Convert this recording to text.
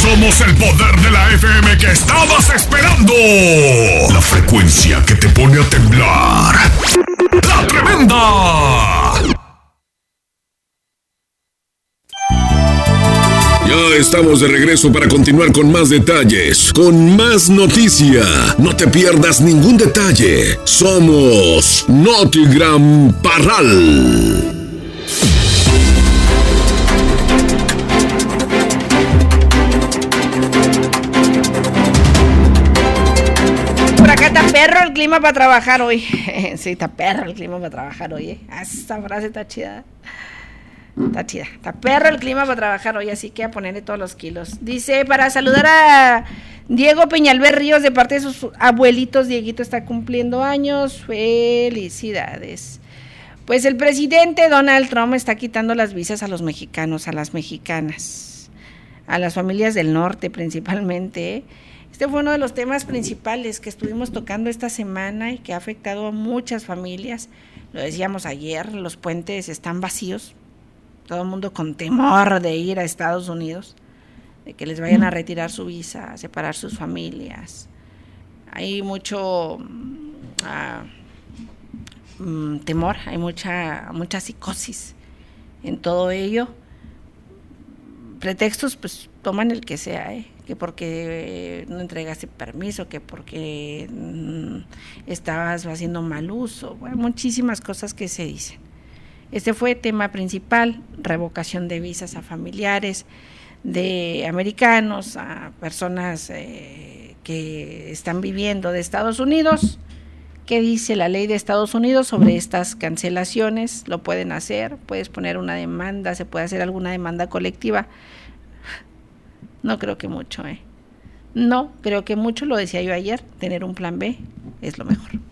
Somos el poder de la FM que estabas esperando. La frecuencia que te pone a temblar. ¡La Tremenda! Ya estamos de regreso para continuar con más detalles, con más noticia. No te pierdas ningún detalle. Somos Notigram Parral. Por acá está perro el clima para trabajar hoy. Sí, está perro el clima para trabajar hoy. Esta frase está chida. Está chida. Está perro el clima para trabajar hoy, así que a ponerle todos los kilos. Dice, para saludar a Diego Peñalver Ríos de parte de sus abuelitos. Dieguito está cumpliendo años. Felicidades. Pues el presidente Donald Trump está quitando las visas a los mexicanos, a las mexicanas, a las familias del norte principalmente. Este fue uno de los temas principales que estuvimos tocando esta semana y que ha afectado a muchas familias. Lo decíamos ayer, los puentes están vacíos. Todo el mundo con temor de ir a Estados Unidos, de que les vayan a retirar su visa, a separar sus familias. Hay mucho temor, hay mucha psicosis en todo ello. Pretextos, pues toman el que sea, que porque no entregaste permiso, que porque estabas haciendo mal uso, bueno, muchísimas cosas que se dicen. Este fue tema principal, revocación de visas a familiares de americanos, a personas que están viviendo de Estados Unidos. ¿Qué dice la ley de Estados Unidos sobre estas cancelaciones? Lo pueden hacer, puedes poner una demanda, se puede hacer alguna demanda colectiva. No creo que mucho, No creo que mucho, lo decía yo ayer, tener un plan B es lo mejor.